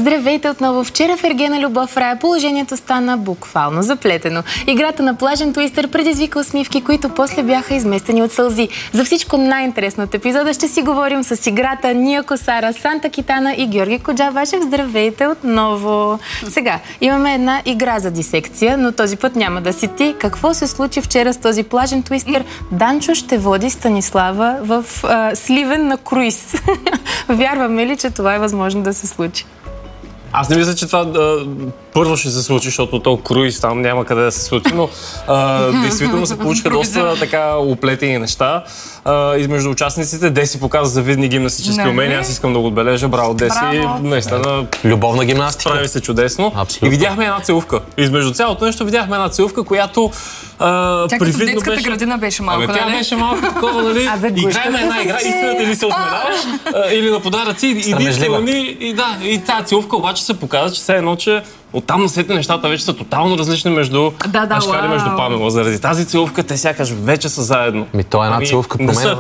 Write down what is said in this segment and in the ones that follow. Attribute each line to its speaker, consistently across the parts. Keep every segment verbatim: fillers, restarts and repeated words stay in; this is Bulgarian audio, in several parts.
Speaker 1: Здравейте отново! Вчера в Ергена любов в рая положението стана буквално заплетено. Играта на плажен твистър предизвика усмивки, които после бяха изместени от сълзи. За всичко най-интересно от епизода ще си говорим с играта Ния Косара, Санта Китана и Георги Коджабашев. Здравейте отново! Сега, имаме една игра за дисекция, но този път няма да си ти. Какво се случи вчера с този плажен твистър? Данчо ще води Станислава в а, Сливен на круиз. Вярваме ли, че това е възможно да се случи?
Speaker 2: Аз не мисля, че това да, първо ще се случи, защото то круиз там няма къде да се случи, но а, действително се получиха доста така оплетени неща. А, измежду участниците Деси показа завидни гимнастически умения. Аз искам да го отбележа. Браво, Деси. Наистина.
Speaker 3: Любовна гимнастика.
Speaker 2: Справи се чудесно.
Speaker 3: Абсолютно.
Speaker 2: И видяхме една целувка. Измежду цялото нещо видяхме една целувка, която а,
Speaker 4: тя като детската беше... градина беше малко,
Speaker 2: Абе, тя
Speaker 4: нали?
Speaker 2: беше малко такова, нали? Играем една игра, истината или се усмеляваш, или на подаръци, иди страни, и да, и тази целувка обаче се показва, че все едно, че оттам насетне нещата вече са тотално различни между
Speaker 4: да, да,
Speaker 2: Ашкар и между Памела. Заради тази целувка те сякаш вече са заедно.
Speaker 3: Ми то е една целувка променя.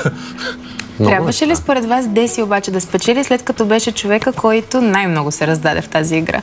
Speaker 1: Трябваше ли според вас Деси обаче да спечели, след като беше човека, който най-много се раздаде в тази игра?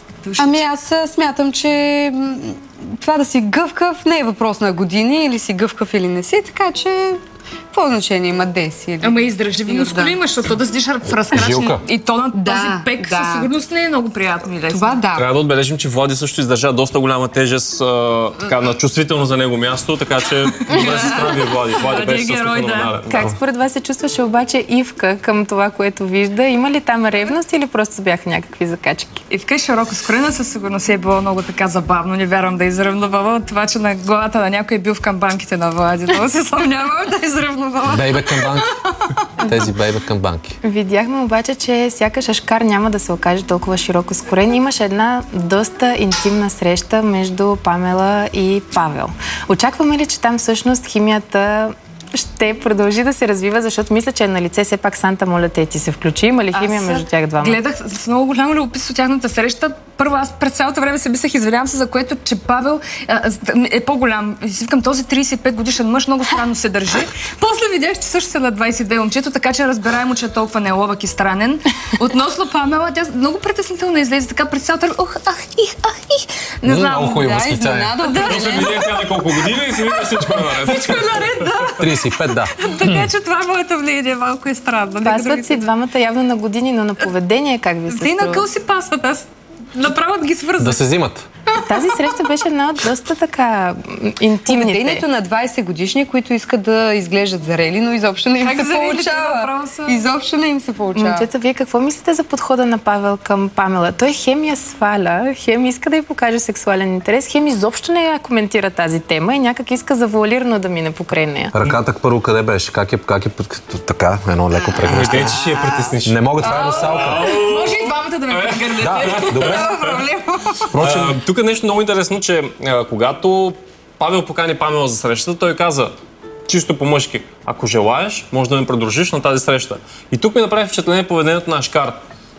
Speaker 5: Ами аз смятам, че това да си гъвкав не е въпрос на години, или си гъвкав или не си, така че какво значение има Деси? Или...
Speaker 4: Ама издръжливи мускули имаш, защото да седиш в разкрач и то на
Speaker 5: да,
Speaker 4: този пек
Speaker 5: да.
Speaker 4: със сигурност не е много приятно и лесно.
Speaker 5: Това да.
Speaker 2: Трябва да отбележим, че Влади също издържа доста голяма тежест а, така, на чувствително за него място, така че добре се справи Влади. Влади беше също феноменален.
Speaker 1: Как според вас се чувстваше обаче Ивка към това, което вижда? Има ли там ревност или просто бяха някакви закачки?
Speaker 4: Ивка е широко скорена, със сигурност е било много така забавно. Не вярвам да изревновава от това, че на главата на някой е бил в камбанките на Влади. Но се съмнявам да изревновава.
Speaker 3: Бейбе към банки. Тези бейбе към банки.
Speaker 1: Видяхме обаче, че сякаш Ашкар няма да се окаже толкова широко скорен. Имаше една доста интимна среща между Памела и Павел. Очакваме ли, че там всъщност химията ще продължи да се развива, защото мисля, че е на лице все пак Санта, моля те, ти се включи. Има ли химия
Speaker 4: аз
Speaker 1: между тях двама?
Speaker 4: Гледах с много голямо любопитство тяхната среща. Първо, аз през цялото време се мислех, извинявам се, за което, че Павел а, е по-голям. И си викам, този трийсет и пет годишен мъж много странно се държи. После видях, че също се на двайсет и две момчето, така че разбираемо, че е толкова неловък и странен. Относно Памела, тя много притеснително излезе така през цялото време. Ох, ах, их, ах, их. Не знам.
Speaker 3: Много хубаво възклицание.
Speaker 2: После видяха на колко години и си вика всичко е наред.
Speaker 4: Всичко е наред, да.
Speaker 3: трийсет и пет, да.
Speaker 4: Така че това моето мнение малко е странно.
Speaker 1: Пасват си двамата явно на години, но на поведение как ви се
Speaker 4: Те на къл си пасват. Аз направо да ги свързвам.
Speaker 3: Да се взимат.
Speaker 1: Тази среща беше една от доста така интимните.
Speaker 5: Поведението на двайсет годишни, които искат да изглеждат зарели, но изобщо не им
Speaker 4: как
Speaker 5: се получава. Са... Изобщо не им се получава.
Speaker 1: Момчета, вие какво мислите за подхода на Павел към Памела? Той хем я сваля, хем иска да й покаже сексуален интерес, хем изобщо не я коментира тази тема и някак иска завуалирано да мине покрай нея.
Speaker 3: Ръката първо къде беше? Как е, как е така, едно леко прегръщане.
Speaker 2: Не, че ще я притесниш.
Speaker 3: Не мога, това е русалка.
Speaker 4: Може и двамата да ме прегърнете.
Speaker 3: Да, добре.
Speaker 2: Впрочем, тук е нещо много интересно, че а, когато Павел покани Памела за срещата, той каза чисто по-мъжки: ако желаеш, може да ме придружиш на тази среща. И тук ми направи впечатление поведението на Ашкар.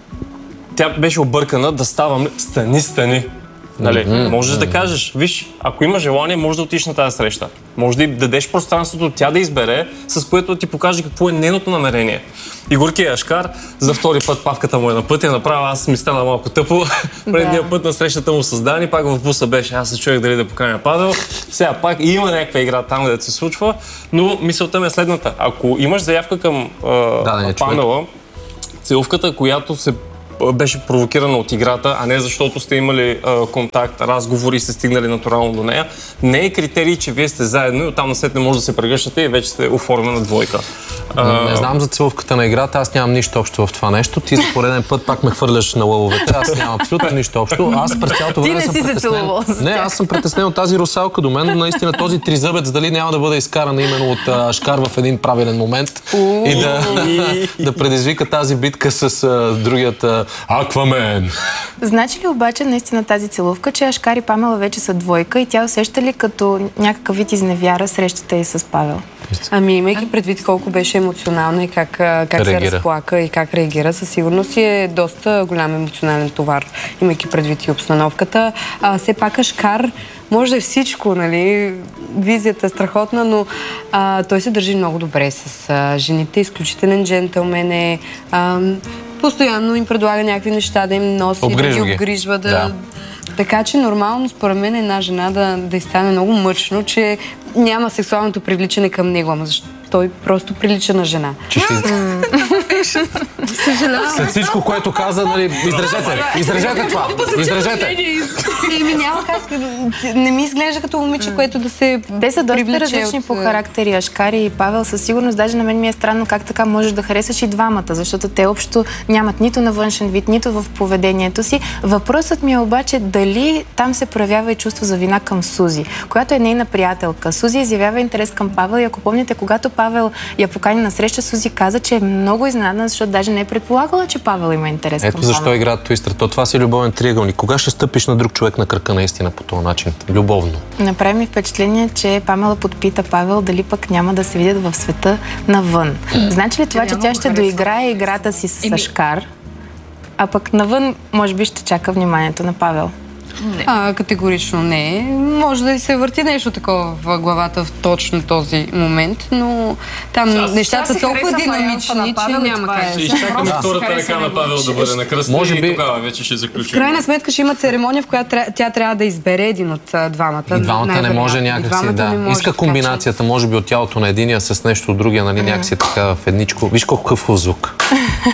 Speaker 2: Тя беше объркана да ставам стани, стани. Нали? Mm-hmm. Можеш да кажеш, виж, ако има желание, може да отидеш на тази среща. Може да й дадеш пространството, тя да избере, с което да ти покаже какво е нейното намерение. И горкия Ашкар, за втори път павката му е на пътя, направо аз ми стана малко тъпо. Предния път на срещата му с Дани, пак в буса беше, аз се чуех дали да поканя Павел. Сега пак има някаква игра там, където се случва, но мисълта ми е следната. Ако имаш заявка към да, Памела, целувката, която се беше провокирана от играта, а не защото сте имали а, контакт, разговори и сте стигнали натурално до нея, не е критерий, че вие сте заедно и оттам насетне може да се прегръщате и вече сте оформена двойка.
Speaker 3: А... Не знам за целувката на играта, аз нямам нищо общо в това нещо. Ти за пореден път пак ме хвърляш на лъвовете, аз нямам абсолютно нищо общо. Аз през цялото време съм притеснен. Не, аз съм притеснен от тази русалка до мен, наистина този тризъбец дали няма да бъде изкаран именно от Ашкар в един правилен момент и да, да предизвика тази битка с а, другият Аквамен.
Speaker 1: Значи ли обаче наистина тази целувка, че Ашкар и Памела вече са двойка и тя усеща ли като някакъв вид изневяра срещата и с Павел?
Speaker 5: Ами, имайки предвид колко беше емоционална и как, как се разплака и как реагира, със сигурност е доста голям емоционален товар, имайки предвид и обстановката. А, все пак Ашкар може да е всичко, нали? Визията е страхотна, но а, той се държи много добре с а, жените, изключителен джентълмен е. А, постоянно им предлага някакви неща да им носи,
Speaker 3: обгрижва
Speaker 5: да ги обгрижва, да...
Speaker 3: да.
Speaker 5: Така че нормално, според мен, една жена да, да й стане много мъчно, че няма сексуалното привличане към него, ама защо той просто прилича на жена.
Speaker 3: Че ще... След всичко, което каза, нали, издръжете, издръжете това, издръжете.
Speaker 5: Еми няма как, не ми изглежда като момиче, което да се
Speaker 1: Те са доста различни от... по характери, Ашкари и Павел, със сигурност. Даже на мен ми е странно как така можеш да харесаш и двамата, защото те общо нямат нито на външен вид, нито в поведението си. Въпросът ми е обаче дали там се проявява и чувство за вина към Сузи, която е нейна приятелка. Сузи изявява интерес към Павел и ако помните, когато Павел я покани на среща, Сузи каза, че е много изненадана, защото даже не е предполагала, че Павел има интерес
Speaker 3: Ето
Speaker 1: към Павел.
Speaker 3: Ето защо играят Твистър. То това си любовен триъгълник. Кога ще стъпиш на друг човек на кръка наистина по този начин? Любовно.
Speaker 1: Направи ми впечатление, че Памела подпита Павел дали пък няма да се видят в света навън. Значи ли това, че тя ще доиграе играта си с Ашкар, а пък навън може би ще чака вниманието на Павел?
Speaker 5: Не. А, категорично не. Може да и се върти нещо такова в главата в точно този момент, но там Шас, нещата са толкова динамични, че няма как.
Speaker 2: Ще изчакаме втората ръка на Павел да бъде накръстен
Speaker 3: може би...
Speaker 2: и тогава вече ще заключим.
Speaker 5: В крайна сметка ще има церемония, в която тя трябва да избере един от двамата.
Speaker 3: И двамата не може някакси, да. Може, иска комбинацията, може би от тялото на единия с нещо от другия, нали, някакси така в едничко. Виж колко звук.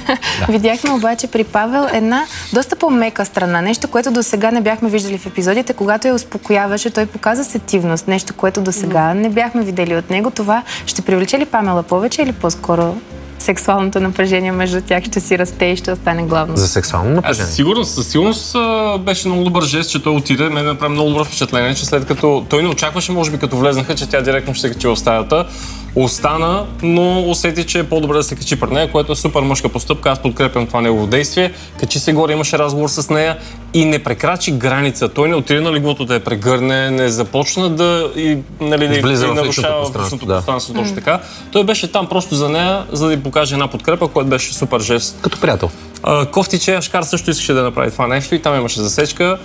Speaker 1: Видяхме обаче при Павел една доста по-мека страна, нещо, което до сега не бяхме виждали в епизодите, когато я успокояваше, той показа сетивност, нещо, което до сега не бяхме видели от него. Това ще привлече ли Памела повече или по-скоро сексуалното напрежение между тях ще си расте и ще остане главно?
Speaker 3: За сексуално напрежение?
Speaker 2: Със сигурност, със сигурност беше много добър жест, че той отиде. Мен направи много добро впечатление, че след като той не очакваше, може би като влезнаха, че тя директно ще се качи в стаята. Остана, но усети, че е по-добре да се качи пред нея, което е супер мъжка постъпка. Аз подкрепям това негово действие. Качи се горе, имаше разговор с нея и не прекрачи граница. Той не отиде на леглото да я прегърне, не започна да и, нали, да
Speaker 3: влиза
Speaker 2: и
Speaker 3: в
Speaker 2: нарушава
Speaker 3: личното
Speaker 2: пространство,
Speaker 3: да.
Speaker 2: пространство точно така. Той беше там просто за нея, за да й покаже една подкрепа, което беше супер жест.
Speaker 3: Като приятел.
Speaker 2: Кофтиче, Ашкар също искаше да направи това нещо и там имаше засечка.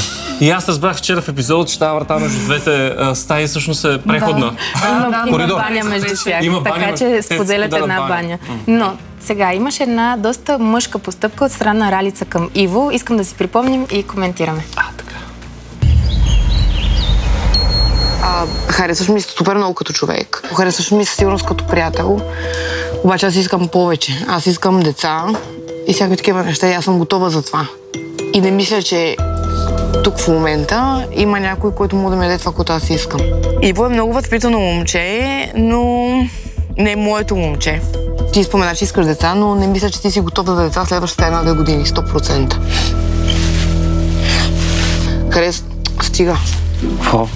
Speaker 2: И аз разбрах вчера в епизода, че тази врата между двете а, стаи всъщност е преходна.
Speaker 1: Да, да, има баня между тях,
Speaker 2: има
Speaker 1: така
Speaker 2: баня,
Speaker 1: че споделят една баня. баня. Но сега имаше една доста мъжка постъпка от страна на Ралица към Иво. Искам да си припомним и коментираме.
Speaker 2: А, така.
Speaker 6: А, харесваш ми супер много като човек. Харесваш ми със сигурност като приятел. Обаче аз искам повече. Аз искам деца и всякакви такива неща и аз съм готова за това. И не мисля, че тук в момента има някой, който може да ми даде това, което аз искам. Иво е много възпитано момче, но не е моето момче. Ти спомена, че искаш деца, но не мисля, че ти си готов да деца следващата една-две години, сто процента. Харес... Стига.
Speaker 2: Какво?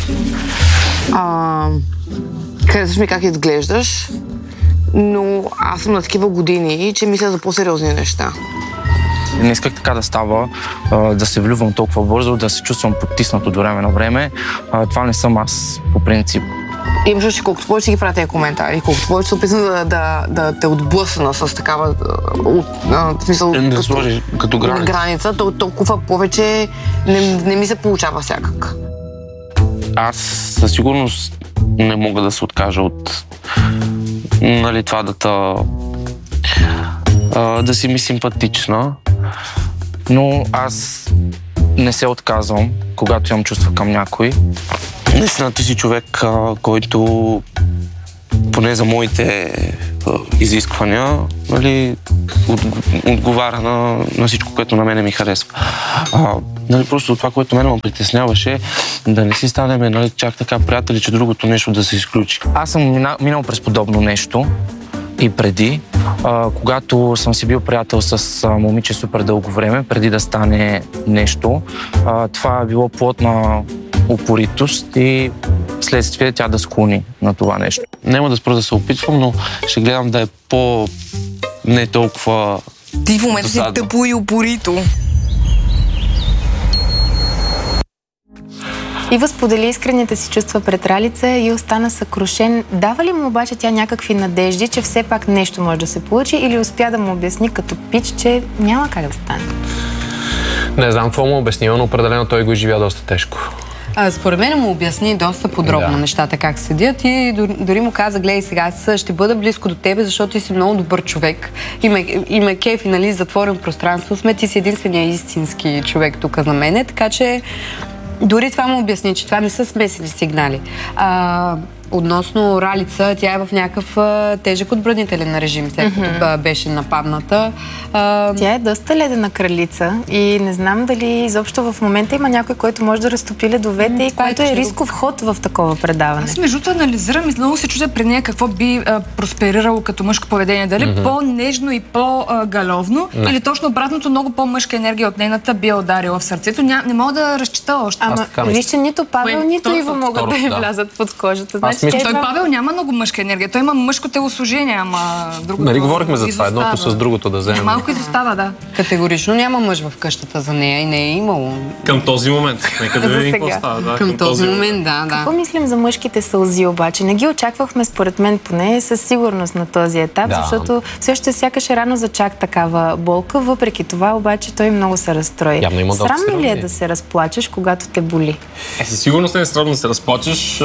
Speaker 6: А... Харесваш ми как изглеждаш, но аз съм на такива години, че мисля за по-сериозни неща.
Speaker 7: Не исках така да става, да се влюбвам толкова бързо, да се чувствам потиснат от време на време. Това не съм аз по принцип.
Speaker 6: Имаш, че колкото повече ги правя тези коментари, колкото повече се опитвам да, да, да те отблъсна с такава от, а, смисъл,
Speaker 7: да
Speaker 6: като,
Speaker 7: сложи като граница,
Speaker 6: граница то, толкова повече не, не ми се получава всякак.
Speaker 7: Аз със сигурност не мога да се откажа от, нали, това да та, да си ми симпатична, но аз не се отказвам, когато имам чувства към някой. Наистина ти си човек, който поне за моите изисквания, нали, отговаря на, на всичко, което на мене ми харесва. А, нали, просто това, което мене ме притесняваше, да не си станем, нали, чак така приятели, че другото нещо да се изключи. Аз съм минал, минал през подобно нещо и преди, а, когато съм си бил приятел с а, момиче супер дълго време, преди да стане нещо, а, това е било плод на упоритост и следствие тя да склони на това нещо. Няма да спра да се опитвам, но ще гледам да е по... не толкова...
Speaker 6: Ти в момента си тъпо и упорито.
Speaker 1: Ива сподели искрените си чувства пред Ралица и остана съкрушен. Дава ли му обаче тя някакви надежди, че все пак нещо може да се получи, или успя да му обясни като пич, че няма как да стане?
Speaker 3: Не знам какво му обяснила, но определено той го изживя доста тежко.
Speaker 5: А, според мен му обясни доста подробно да. нещата как седят и дори, дори му каза: гледай, сега аз ще бъда близко до тебе, защото ти си много добър човек. И ме, и ме кефи, нали, затворен пространство сме, ти си единствения истински човек тук за мене, така че дори това му обясни, че това не са смесени сигнали. А, относно Ралица, тя е в някакъв а, тежък отбранителен режим, след като mm-hmm. беше нападната. А...
Speaker 1: Тя е доста ледена кралица и не знам дали изобщо в момента има някой, който може да разтопи ледовете mm, и който е, е рисков ход в такова предаване.
Speaker 4: Аз между анализирам и много се чудя при нея какво би а, просперирало като мъжко поведение. Дали mm-hmm. по-нежно и по-галовно, mm-hmm. или точно обратното, много по-мъжка енергия от нейната би одарила в сърцето. Ня, не мога да разчита още.
Speaker 1: Ама вижте, нито Павел, Кое? нито Ива могат да й влязат под кожата. Значи,
Speaker 4: Той това... Павел няма много мъжка енергия. Той има мъжко телосложение, ама другото...
Speaker 3: Нали говорихме за това, едното с другото да вземем.
Speaker 4: Малко изостава, да.
Speaker 5: Категорично няма мъж в къщата за нея и не е имало.
Speaker 2: Към този момент. Нека да видим какво става. Да,
Speaker 5: към, към този момент, да, да.
Speaker 1: Какво мислим за мъжките сълзи обаче? Не ги очаквахме, според мен, поне със сигурност на този етап, да. защото все още сякаш е рано за чак такава болка. Въпреки това, обаче, той много се разстрои. Срамно ли е да се разплачеш, когато те боли?
Speaker 2: Е, със сигурност не е срамно да се разплачеш.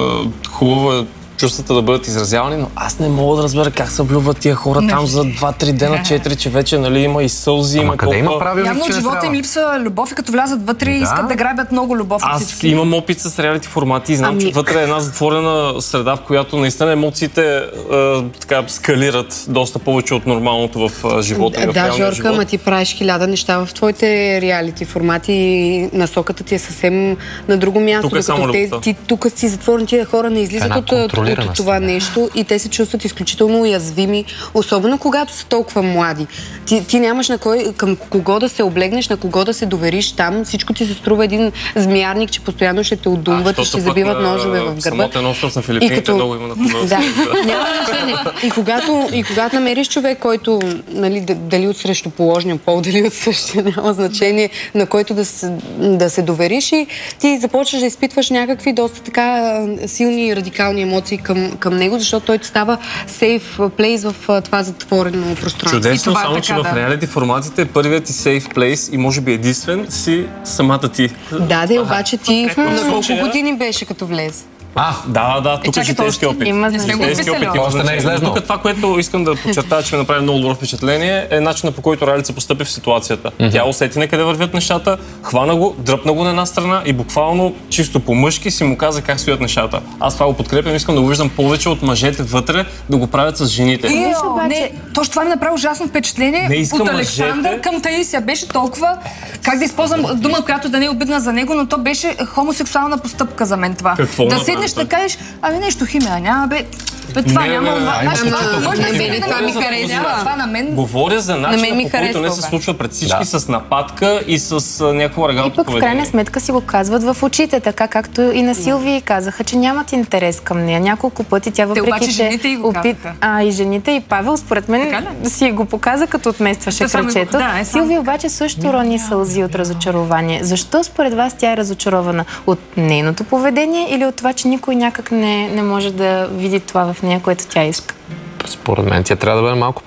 Speaker 2: Хубаво е чувствата да бъдат изразявани, но аз не мога да разбера как се влюбват тия хора не. там за два-три дена, четири, че вече, нали, има и сълзи, има
Speaker 3: къде има правилник,
Speaker 4: явно от живота им липсва любов и като влязат вътре и да. искат да грабят много любов.
Speaker 2: Аз имам опит с реалити формати и знам, ами... че вътре е една затворена среда, в която наистина емоциите е, така скалират доста повече от нормалното в живота.
Speaker 5: Да, да, Жорка, ама ти правиш хиляда неща в твоите реалити формати и насоката ти е съвсем на друго място.
Speaker 2: Тук е само
Speaker 5: те, ти тук си затворен, тия хора не излизат от, от, от това нещо и те се чувстват изключително уязвими, особено когато са толкова млади. Ти, ти нямаш на кой, към кого да се облегнеш, на кого да се довериш там. Всичко ти се струва един змиярник, че постоянно ще те удумват и ще забиват ножове в гърба.
Speaker 2: Самотен остров на Филипините като... много има на това.
Speaker 5: Да, няма значение. И когато, и когато намериш човек, който, нали, дали от срещу положния пол, дали от същия, няма значение, на който да се, да се довериш и ти започваш да изпитваш някакви доста така силни и радикални емоции към, към него, защото той става сейф плейс в това затворено пространство.
Speaker 2: Чудесно, само така, че да. в реалити форматите първият ти сейф плейс и може би единствен си самата ти.
Speaker 5: Да, да, обаче ти на колко години беше като влез?
Speaker 2: А, да, да, тук е житейски опит.
Speaker 1: Има
Speaker 2: житейски опит.
Speaker 3: Още не е излезнал.
Speaker 2: Тук това, което искам да подчертая, че ми направи много добро впечатление, е начинът, по който Ралица постъпи в ситуацията. Mm-hmm. Тя усети накъде вървят нещата, хвана го, дръпна го на една страна и буквално чисто по-мъжки си му каза как стоят нещата. Аз това го подкрепям, искам да го виждам повече от мъжете вътре да го правят с жените.
Speaker 4: Ио, не, точно това ми направи ужасно впечатление от Александър мъжете... към Таисия. Беше толкова, как да използвам дума, която да не е обидна за него, но то беше хомосексуална постъпка за мен това.
Speaker 2: Какво
Speaker 4: да седнеш да кажеш, ами нещо химия няма, бе. Бе, това
Speaker 2: не,
Speaker 4: няма...
Speaker 2: Не, не, не,
Speaker 4: може да
Speaker 5: не, това ми харесва.
Speaker 4: Това на мен...
Speaker 2: Говоря за начина, по който не се случва пред всички да. с нападка и с някакво регално поведение.
Speaker 1: И пък в крайна сметка си го казват в очите, така както и на Силвия казаха, че нямат интерес към нея. Няколко пъти тя въпреки,
Speaker 4: Те, обаче, жените и го
Speaker 1: опит... А, и жените и Павел, според мен, си го показа, като отместваше кръчето. Да, е, Силвия обаче също рони сълзи от разочарование. Защо според вас тя е разочарована? От нейното поведение или от това, че никой някак не, не може да види това в нея, което тя иска?
Speaker 3: Според мен тя трябва да бъде малко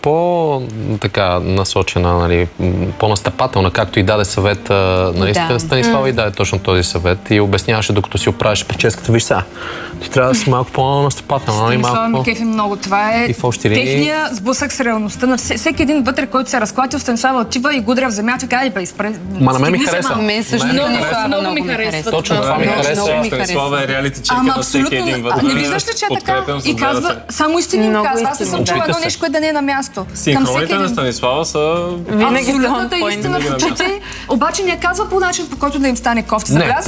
Speaker 3: по-така насочена, нали, по-настъпателна, както и даде съвет, нали, да. Станислава и даде точно този съвет и обясняваше, докато си оправиш прическата, виж сега, ти трябва да си малко по-настъпателна. Нали,
Speaker 4: Станислава ми кефи много. Това е техния сблъсък с реалността. На всеки един вътре, който се е разклатил, Станислава отива и гудря в земята и казва, бе, изпре...
Speaker 3: Ма на мен ми хареса.
Speaker 5: Мен също много ми харесва.
Speaker 3: Точно това ми харесва.
Speaker 2: Станислава е реалити чека на всеки един вътре.
Speaker 4: Не виждаш ли, че е така? И казва, само истини им казва. Аз не съм чула едно нещо, което да не е на място.
Speaker 2: Синхроните на Станислава са...
Speaker 4: Абсолютната истина в очите, обаче не казва по начин, по който да им стане кофти.